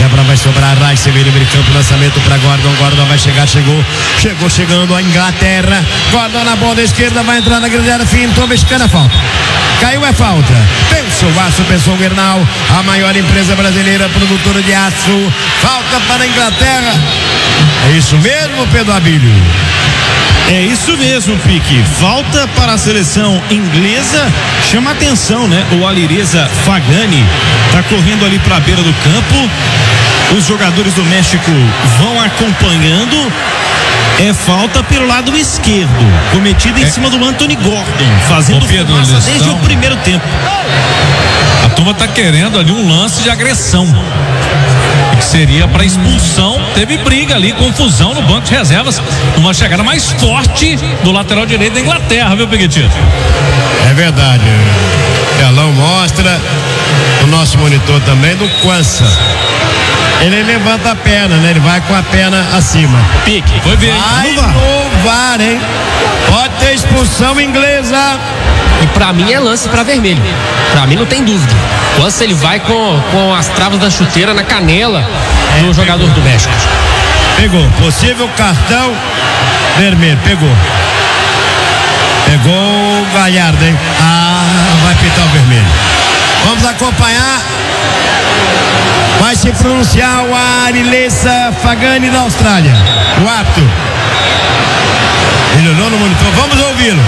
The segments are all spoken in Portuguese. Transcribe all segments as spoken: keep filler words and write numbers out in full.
pra vai sobrar Rice, vem de campo, lançamento pra Gordon, Gordon vai chegar, chegou, chegou chegando a Inglaterra, Gordon na ponta esquerda, vai entrar na grande área, fintou, mexicana, falta. Caiu, é falta. Pensou o aço, pensou o Gerdau, a maior empresa brasileira produtora de aço. Falta para a Inglaterra. É isso mesmo, Pedro Abílio? É isso mesmo, Pique. Falta para a seleção inglesa. Chama atenção, né? O Alireza Fagani tá correndo ali para a beira do campo. Os jogadores do México vão acompanhando. É falta pelo lado esquerdo, cometida em é. cima do Anthony Gordon, fazendo Pedro, fumaça desde estão... o primeiro tempo. A turma tá querendo ali um lance de agressão, que seria para expulsão. Teve briga ali, confusão no banco de reservas, uma chegada mais forte do lateral direito da Inglaterra, viu, Peguetito? É verdade. O telão mostra, o nosso monitor também, do Quança. Ele levanta a perna, né? Ele vai com a perna acima. Pique, foi ver. Vai no V A R, hein? Pode ter expulsão inglesa. E pra mim é lance pra vermelho. Pra mim não tem dúvida. Quando ele vai com, com as travas da chuteira na canela é, do jogador pegou. do México. Pegou. Possível cartão vermelho. Pegou. Pegou o Galhardo, hein? Ah, vai pitar o vermelho. Vamos acompanhar. Vai se pronunciar o Alireza Fagani da Austrália. O árbitro. Ele olhou no monitor. Vamos ouvi-lo.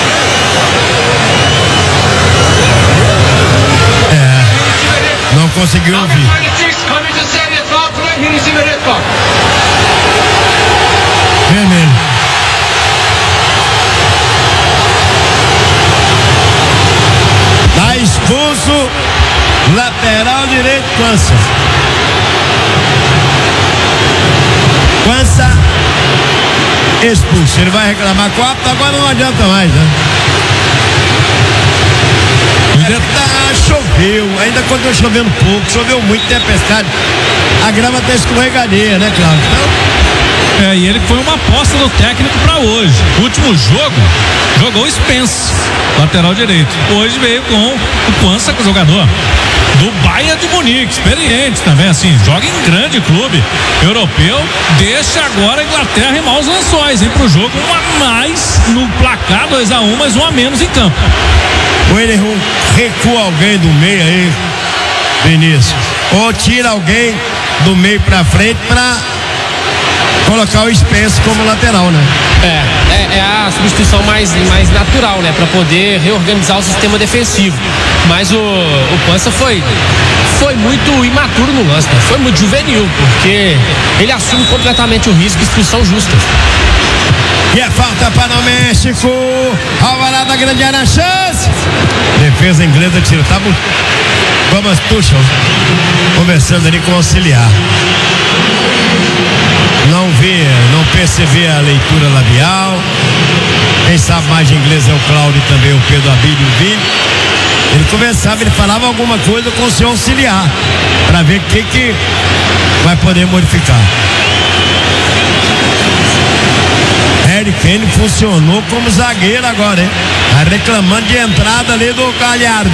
É. Não conseguiu ouvir. Vermelho. Tá expulso. Lateral direito, Quança. Quança expulso. Ele vai reclamar com o árbitro, agora não adianta mais, né? Tá, choveu, ainda continua chovendo pouco, choveu muito, tempestade. A grama tá escorregadia, né, Cláudio? Então... É, e ele foi uma aposta do técnico para hoje. O último jogo, jogou o Spence, lateral direito. Hoje veio com o Quança, com o jogador do Bayern de Munique, experiente também, assim, joga em grande clube europeu, deixa agora a Inglaterra rimar os lençóis, hein, pro jogo, um a mais no placar, dois a um, mas um a menos em campo. Ou ele recua alguém do meio aí, Vinícius, ou tira alguém do meio pra frente pra colocar o Spence como lateral, né? É, é, é a substituição mais, mais natural, né? Pra poder reorganizar o sistema defensivo. Mas o, o Quança foi, foi muito imaturo no lance, né? Foi muito juvenil, porque ele assume completamente o risco de expulsão justa. E é falta para o México. Alvarado da grande área, chance. Defesa inglesa tira. Tá bom. Thomas Tuchel conversando ali com o auxiliar. Não via, não percebia a leitura labial. Quem sabe mais de inglês é o Cláudio e também o Pedro Abílio e o Vini. Ele conversava, ele falava alguma coisa com o seu auxiliar para ver o que, que vai poder modificar. Harry Kane funcionou como zagueiro agora, hein? Tá reclamando de entrada ali do Galhardo.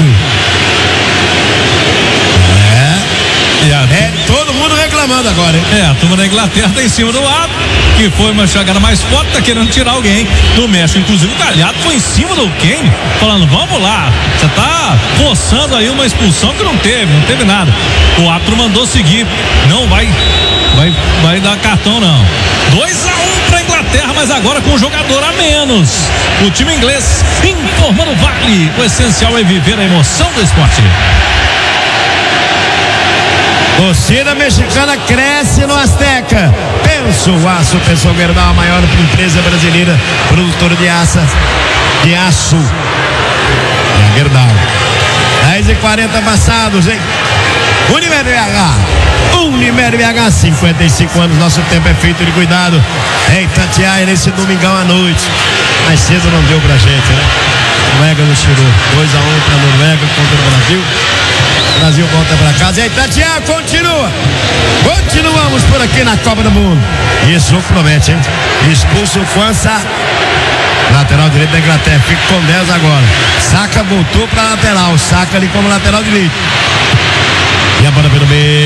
É. A... É, todo mundo reclamando agora, hein? É, a turma da Inglaterra tá em cima do lado, que foi uma chegada mais forte, tá querendo tirar alguém do México. Inclusive o Galhardo foi em cima do Kane, falando, vamos lá, você tá forçando aí uma expulsão que não teve, não teve nada. O árbitro mandou seguir, não vai, vai, vai dar cartão não. dois a um pra Inglaterra, mas agora com um jogador a menos. O time inglês informando o Vale, o essencial é viver a emoção do esporte. Torcida mexicana cresce no Azteca. Pensa o aço, pensou o Gerdau, a maior empresa brasileira produtora de aço. De aço. É a Gerdau. dez e quarenta passados, hein? Unimed B H. Unimed B H, cinquenta e cinco anos, nosso tempo é feito de cuidado. Em Itatiaia, nesse domingão à noite. Mas cedo não deu pra gente, né? Noruega nos tirou. dois a um pra Noruega contra o Brasil. Brasil volta pra casa. E aí, Tatiana, continua. Continuamos por aqui na Copa do Mundo. Isso promete, hein? Expulso o Quança. Lateral direito da Inglaterra. Fica com dez agora. Saka voltou pra lateral. Saka ali como lateral direito. E a bola pelo meio.